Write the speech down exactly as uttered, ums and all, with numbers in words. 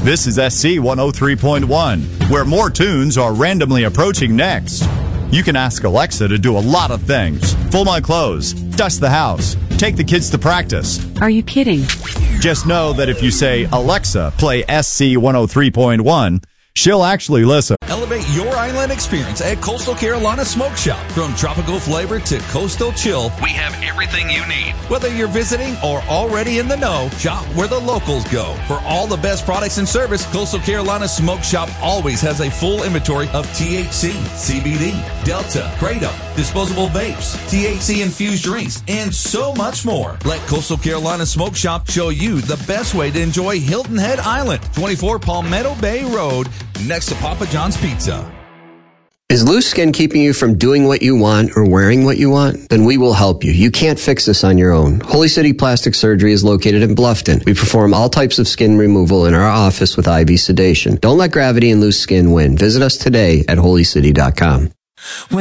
This is S C one oh three point one, where more tunes are randomly approaching next. You can ask Alexa to do a lot of things. Fold my clothes, dust the house, take the kids to practice. Are you kidding? Just know that if you say, Alexa, play S C one oh three point one, she'll actually listen. Elevate your island experience at Coastal Carolina Smoke Shop. From tropical flavor to coastal chill, we have everything you need. Whether you're visiting or already in the know, shop where the locals go. For all the best products and service, Coastal Carolina Smoke Shop always has a full inventory of T H C, C B D, Delta, Kratom, disposable vapes, T H C-infused drinks, and so much more. Let Coastal Carolina Smoke Shop show you the best way to enjoy Hilton Head Island, twenty-four Palmetto Bay Road, next to Papa John's Pizza. Is loose skin keeping you from doing what you want or wearing what you want? Then we will help you. You can't fix this on your own. Holy City Plastic Surgery is located in Bluffton. We perform all types of skin removal in our office with I V sedation. Don't let gravity and loose skin win. Visit us today at holy city dot com.